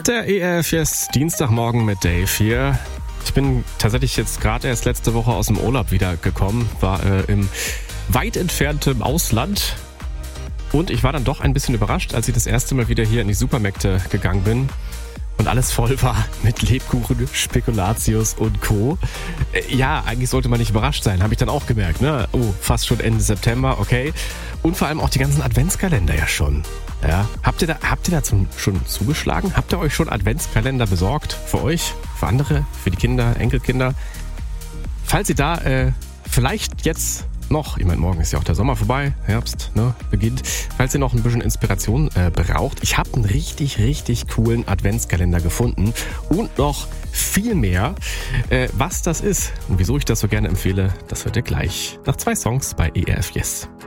Der ERF Yes Dienstagmorgen mit Dave hier. Ich bin tatsächlich jetzt gerade erst letzte Woche aus dem Urlaub wiedergekommen, war im weit entfernten Ausland und ich war dann doch ein bisschen überrascht, als ich das erste Mal wieder hier in die Supermärkte gegangen bin und alles voll war mit Lebkuchen, Spekulatius und Co. Ja, eigentlich sollte man nicht überrascht sein, habe ich dann auch gemerkt, ne? Oh, fast schon Ende September, okay. Und vor allem auch die ganzen Adventskalender ja schon. Ja, habt ihr da schon zugeschlagen? Habt ihr euch schon Adventskalender besorgt? Für euch? Für andere? Für die Kinder? Enkelkinder? Falls ihr da vielleicht jetzt noch, ich meine, morgen ist ja auch der Sommer vorbei, Herbst, ne, beginnt. Falls ihr noch ein bisschen Inspiration braucht, ich habe einen richtig, richtig coolen Adventskalender gefunden und noch viel mehr. Was das ist und wieso ich das so gerne empfehle, das hört ihr gleich nach 2 Songs bei ERF Yes.